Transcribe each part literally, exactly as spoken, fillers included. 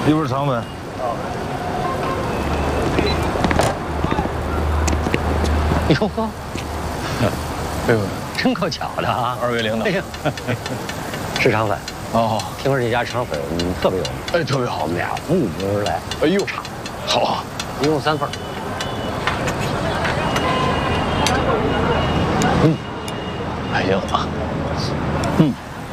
一会儿肠粉。 哟呵， 哎呦， 真够巧的啊！ 二位领导， 哎呀，吃肠粉。 哦， 听说这家肠粉嗯特别有名， 哎，特别好我。们俩慕名而来， 哎呦，好啊。 一共三份。嗯， 还行啊。 嗯，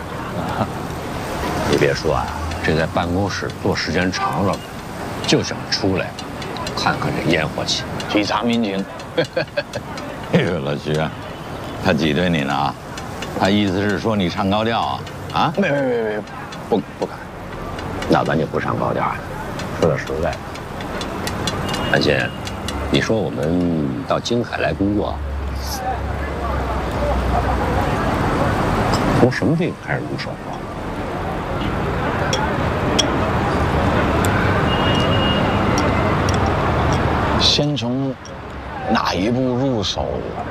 你别说啊，这在办公室坐时间长了，就想出来看看这烟火气， 体察民情。 哎呦，老徐啊，他挤兑你呢啊？他意思是说你唱高调啊？啊？ 没没没没，不不敢。 那咱就不上高调啊。说点实在的，安心，你说我们到京海来工作，从什么地方开始入手啊？ 先从哪一步入手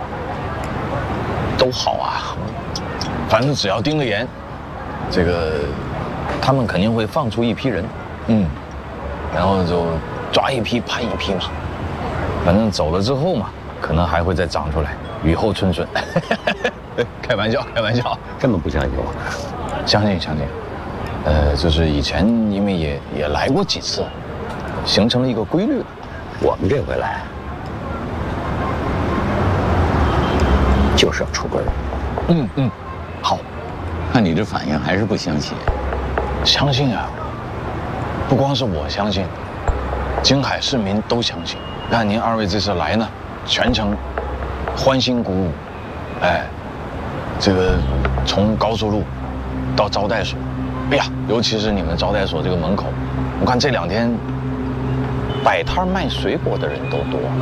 都好啊，反正只要盯得严，这个他们肯定会放出一批人，嗯，然后就抓一批判一批嘛，反正走了之后嘛，可能还会再长出来，雨后春笋。开玩笑，开玩笑， 这么不相信我？ 相信相信。呃，就是以前因为也也来过几次，形成了一个规律。 我们这回来就是要出规。 嗯嗯，好， 看你这反应还是不相信。 相信啊，不光是我相信，京海市民都相信。看您二位这次来呢，全程欢欣鼓舞，哎，这个从高速路到招待所，哎呀，尤其是你们招待所这个门口，我看这两天摆摊卖水果的人都多。